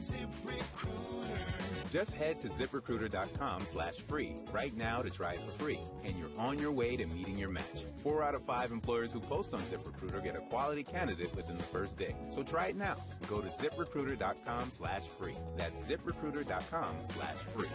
ZipRecruiter. Just head to ZipRecruiter.com/free right now to try it for free, and you're on your way to meeting your match. 4 out of 5 employers who post on ZipRecruiter get a quality candidate within the first day. So try it now. Go to ZipRecruiter.com/free. That's ZipRecruiter.com/free.